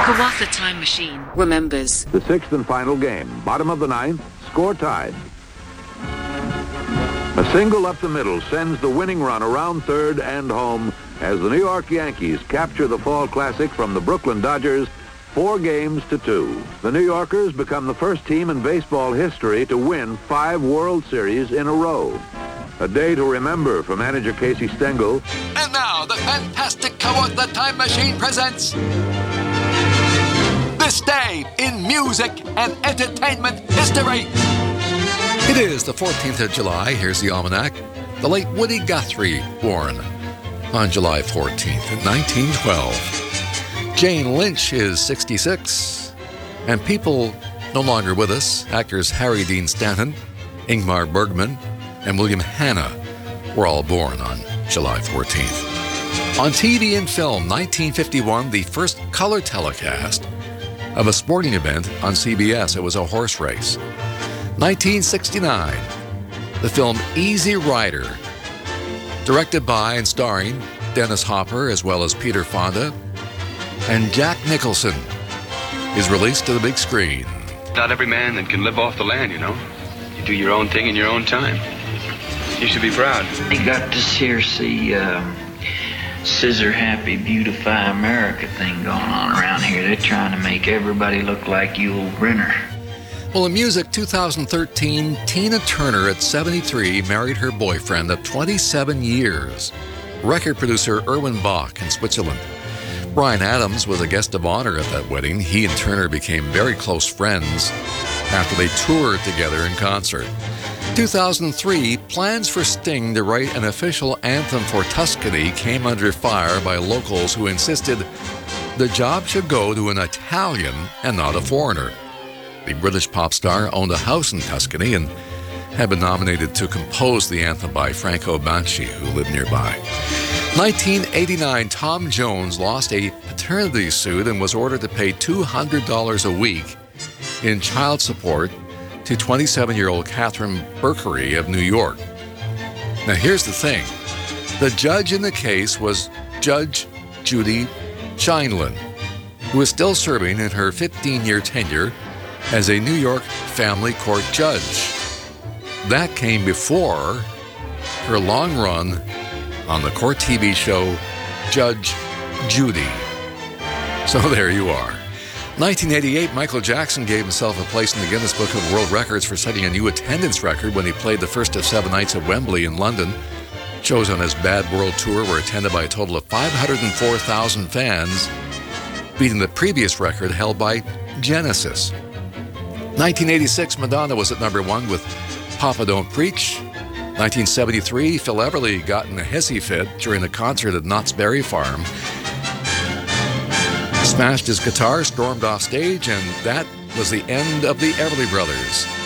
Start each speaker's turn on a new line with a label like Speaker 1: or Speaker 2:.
Speaker 1: Kawatha Time Machine remembers.
Speaker 2: The sixth and final game, bottom of the ninth, score tied. A single up the middle sends the winning run around third and home as the New York Yankees capture the Fall Classic from the Brooklyn Dodgers 4-2. The New Yorkers become the first team in baseball history to win 5 World Series in a row. A day to remember for manager Casey Stengel.
Speaker 3: And now the fantastic Kawatha Time Machine presents This Day in Music and Entertainment History. It is the 14th of July. Here's the almanac. The late Woody Guthrie, born on July 14th, 1912. Jane Lynch is 66. And people no longer with us, actors Harry Dean Stanton, Ingmar Bergman, and William Hanna were all born on July 14th. On TV and film, 1951, the first color telecast of a sporting event on CBS. It was a horse race. 1969, the film Easy Rider, directed by and starring Dennis Hopper as well as Peter Fonda and Jack Nicholson, is released to the big screen.
Speaker 4: Not every man that can live off the land, you know. You do your own thing in your own time. You should be proud.
Speaker 5: You got this here, see, Scissor Happy Beautify America thing going on around here. They're trying to make everybody look like Yul Brynner.
Speaker 3: Well, in music, 2013, Tina Turner at 73 married her boyfriend of 27 years, record producer Erwin Bach in Switzerland. Bryan Adams was a guest of honor at that wedding. He and Turner became very close friends after they toured together in concert. 2003, plans for Sting to write an official anthem for Tuscany came under fire by locals who insisted the job should go to an Italian and not a foreigner. The British pop star owned a house in Tuscany and had been nominated to compose the anthem by Franco Banci, who lived nearby. 1989, Tom Jones lost a paternity suit and was ordered to pay $200 a week in child support to 27-year-old Catherine Berkery of New York. Now, here's the thing. The judge in the case was Judge Judy Sheindlin, who is still serving in her 15-year tenure as a New York family court judge. That came before her long run on the court TV show Judge Judy. So there you are. 1988, Michael Jackson gave himself a place in the Guinness Book of World Records for setting a new attendance record when he played the first of 7 nights at Wembley in London. Shows on his Bad World Tour were attended by a total of 504,000 fans, beating the previous record held by Genesis. 1986, Madonna was at number 1 with Papa Don't Preach. 1973, Phil Everly got in a hissy fit during a concert at Knott's Berry Farm. Smashed his guitar, stormed off stage, and that was the end of the Everly Brothers.